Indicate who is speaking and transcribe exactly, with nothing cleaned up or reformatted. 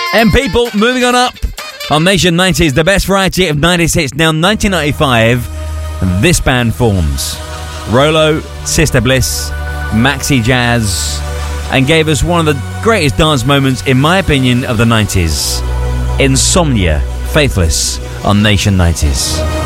Speaker 1: And people, moving on up on Nation nineties, the best variety of nineties hits. Now, nineteen ninety-five, this band forms. Rolo, Sister Bliss, Maxi Jazz, and gave us one of the greatest dance moments, in my opinion, of the nineties. Insomnia, Faithless, on Nation nineties.